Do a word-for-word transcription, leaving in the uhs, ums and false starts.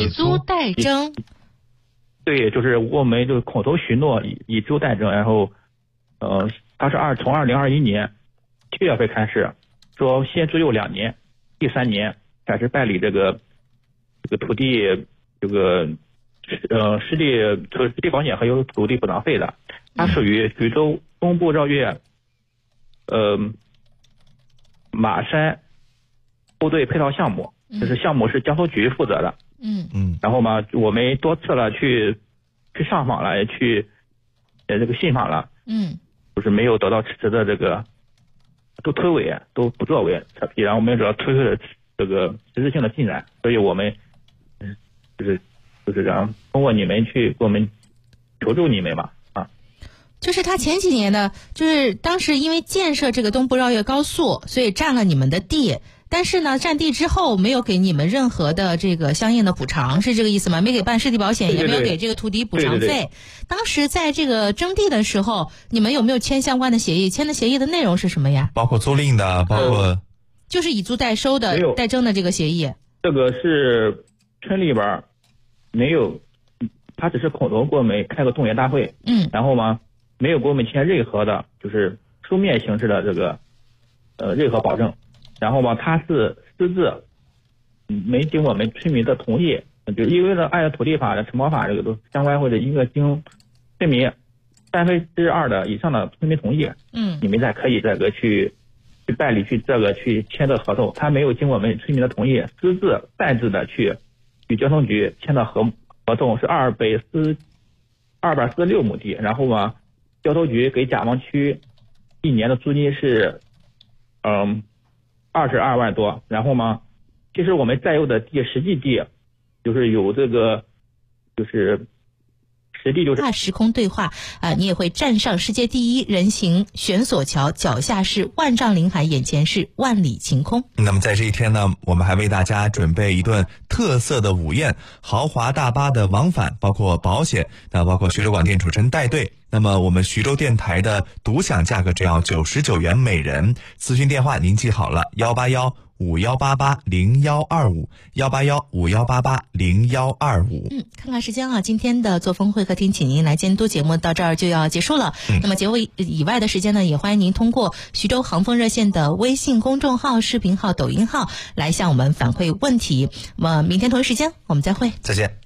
以租代征。 对，就是我们就口头许诺以以租代征，然后，呃，他是二从二零二一年七月份开始，说先租用两年，第三年开始办理这个这个土地这个呃湿地呃湿地保险和有土地补偿费的，它属于徐州东部绕月呃马山部队配套项目，这是项目是交通局负责的。 嗯嗯，然后嘛，我们多次了去去上访了，也去呃这个信访了， 嗯， 就是没有得到迟迟的这个都推诿，都不作为，然后我们主要推推了这个实质性的进展，所以我们嗯就是就是让通过你们去给我们求助你们嘛啊。 就是他前几年呢，就是当时因为建设这个东部绕月高速，所以占了你们的地。但是呢，占地之后没有给你们任何的这个相应的补偿，是这个意思吗？没给办湿地保险， 对对对， 也没有给这个土地补偿费。 对对对， 当时在这个征地的时候，你们有没有签相关的协议？签的协议的内容是什么呀？ 包括租赁的，包括就是以租代收的代征的这个协议。 这个是村里边没有，他只是口头给我们开个动员大会， 嗯， 然后嘛，没有给我们签任何的，就是书面形式的这个呃任何保证。然后嘛，他是私自，没经我们村民的同意，就因为呢，按照土地法的承包法这个都相关，或者一个经村民三分之二的以上的村民同意， 嗯， 你们才可以这个去去办理去这个去签的合同。他没有经我们村民的同意，私自擅自的去与交通局签的合合同是二百四二百四十六亩地，然后嘛，交通局给甲方区一年的租金是嗯。二十二万多，然后嘛，其实我们占用的地实际地，就是有这个，就是实地就是大时空对话啊、呃，你也会站上世界第一人行悬索桥，脚下是万丈林海，眼前是万里晴空。 那么在这一天呢，我们还为大家准备一顿特色的午宴，豪华大巴的往返，包括保险，那包括徐州广电主持人带队。那么我们徐州电台的独享价格只要九十九元每人，咨询电话您记好了，幺八幺五幺八八零幺二五，幺八幺五幺八八零幺二五。 嗯，看看时间啊，今天的作风会客厅请您来监督节目到这儿就要结束了。嗯、那么节目以外的时间呢，也欢迎您通过徐州航风热线的微信公众号、视频号、抖音号来向我们反馈问题。那么明天同一时间我们再会， 再见。